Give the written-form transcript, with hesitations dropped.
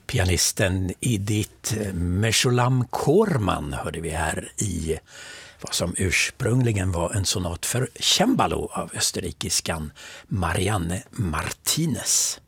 Pianisten Edith Meshulam-Korman hörde vi här i vad som ursprungligen var en sonat för cembalo av österrikiskan Marianne Martinez.